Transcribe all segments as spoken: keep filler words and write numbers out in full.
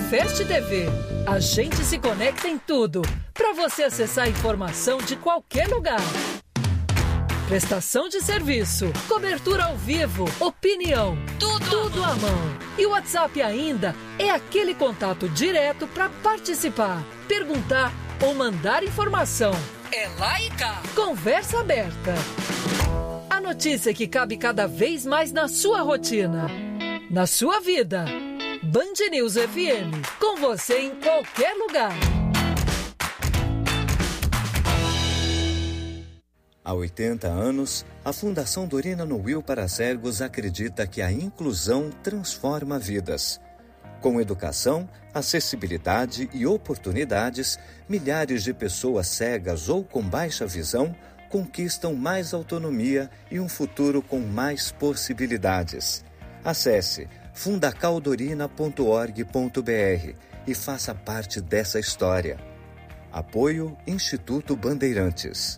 Fast T V. A gente se conecta em tudo, para você acessar informação de qualquer lugar. Prestação de serviço, cobertura ao vivo, opinião, tudo, tudo à mão. E o WhatsApp ainda é aquele contato direto para participar, perguntar ou mandar informação. É lá e cá. Conversa aberta. A notícia que cabe cada vez mais na sua rotina, na sua vida. Band News F M, com você em qualquer lugar. Há oitenta anos, a Fundação Dorina Nuil para Cegos acredita que a inclusão transforma vidas. Com educação, acessibilidade e oportunidades, milhares de pessoas cegas ou com baixa visão conquistam mais autonomia e um futuro com mais possibilidades. Acesse fundacaldorina ponto org ponto br e faça parte dessa história. Apoio Instituto Bandeirantes.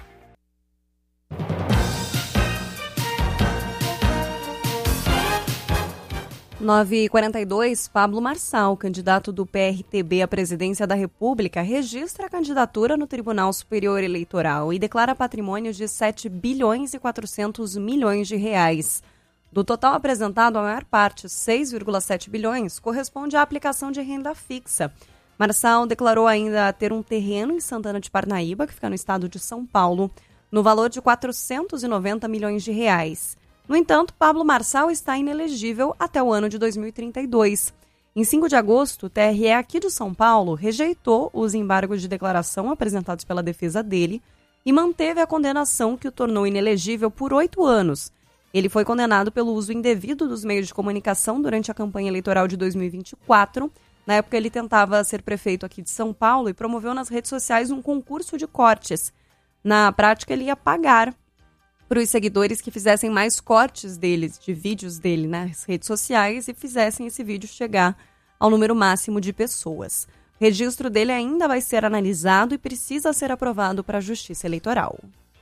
nove e quarenta e dois, Pablo Marçal, candidato do P R T B à presidência da República, registra a candidatura no Tribunal Superior Eleitoral e declara patrimônio de sete bilhões e quatrocentos milhões de reais. Do total apresentado, a maior parte, seis vírgula sete bilhões, corresponde à aplicação de renda fixa. Marçal declarou ainda ter um terreno em Santana de Parnaíba, que fica no estado de São Paulo, no valor de quatrocentos e noventa milhões de reais. No entanto, Pablo Marçal está inelegível até o ano de dois mil e trinta e dois. Em cinco de agosto, o T R E aqui de São Paulo rejeitou os embargos de declaração apresentados pela defesa dele e manteve a condenação que o tornou inelegível por oito anos. Ele foi condenado pelo uso indevido dos meios de comunicação durante a campanha eleitoral de dois mil e vinte e quatro. Na época, ele tentava ser prefeito aqui de São Paulo e promoveu nas redes sociais um concurso de cortes. Na prática, ele ia pagar para os seguidores que fizessem mais cortes deles, de vídeos dele nas redes sociais e fizessem esse vídeo chegar ao número máximo de pessoas. O registro dele ainda vai ser analisado e precisa ser aprovado para a Justiça Eleitoral.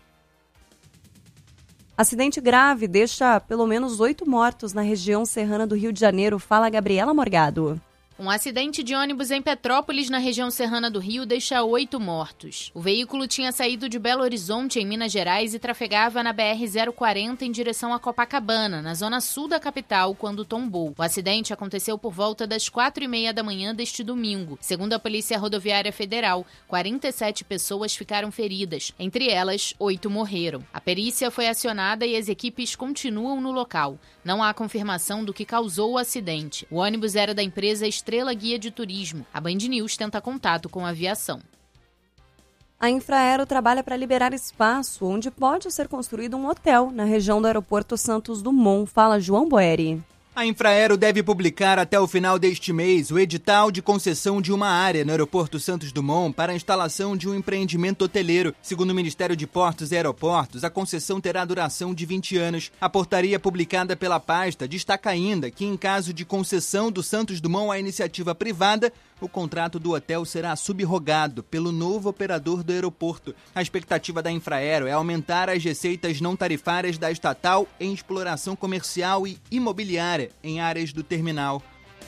Acidente grave deixa pelo menos oito mortos na região serrana do Rio de Janeiro. Fala, Gabriela Morgado. Um acidente de ônibus em Petrópolis, na região serrana do Rio, deixa oito mortos. O veículo tinha saído de Belo Horizonte, em Minas Gerais, e trafegava na B R zero quarenta em direção a Copacabana, na zona sul da capital, quando tombou. O acidente aconteceu por volta das quatro e meia da manhã deste domingo. Segundo a Polícia Rodoviária Federal, quarenta e sete pessoas ficaram feridas. Entre elas, oito morreram. A perícia foi acionada e as equipes continuam no local. Não há confirmação do que causou o acidente. O ônibus era da empresa Estrela Guia de Turismo. A Band News tenta contato com a aviação. A Infraero trabalha para liberar espaço onde pode ser construído um hotel na região do aeroporto Santos Dumont. Fala, João Boeri. A Infraero deve publicar até o final deste mês o edital de concessão de uma área no aeroporto Santos Dumont para a instalação de um empreendimento hoteleiro. Segundo o Ministério de Portos e Aeroportos, a concessão terá duração de vinte anos. A portaria publicada pela pasta destaca ainda que, em caso de concessão do Santos Dumont à iniciativa privada, o contrato do hotel será subrogado pelo novo operador do aeroporto. A expectativa da Infraero é aumentar as receitas não tarifárias da estatal em exploração comercial e imobiliária em áreas do terminal.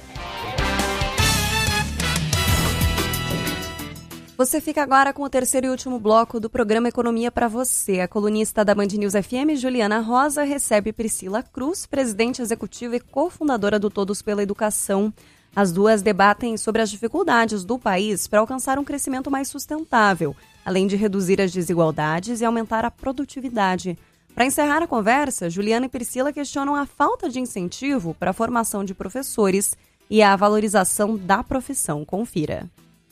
Você fica agora com o terceiro e último bloco do programa Economia para Você. A colunista da Band News F M, Juliana Rosa, recebe Priscila Cruz, presidente executiva e cofundadora do Todos pela Educação. As duas debatem sobre as dificuldades do país para alcançar um crescimento mais sustentável, além de reduzir as desigualdades e aumentar a produtividade. Para encerrar a conversa, Juliana e Priscila questionam a falta de incentivo para a formação de professores e a valorização da profissão. Confira.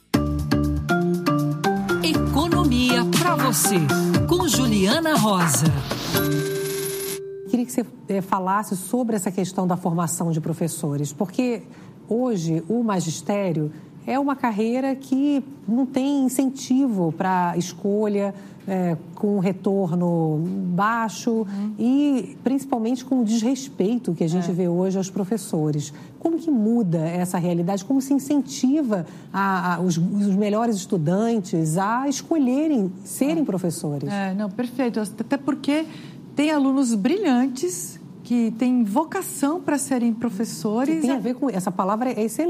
Economia para você, com Juliana Rosa. Queria que você é, falasse sobre essa questão da formação de professores, porque hoje o magistério é uma carreira que não tem incentivo para escolha, é, com retorno baixo uhum. e principalmente com o desrespeito que a gente é. vê hoje aos professores. Como que muda essa realidade? Como se incentiva a, a, os, os melhores estudantes a escolherem serem é. professores? É, não, perfeito. Até porque tem alunos brilhantes que têm vocação para serem professores. Que tem a ver com... Essa palavra é excelente.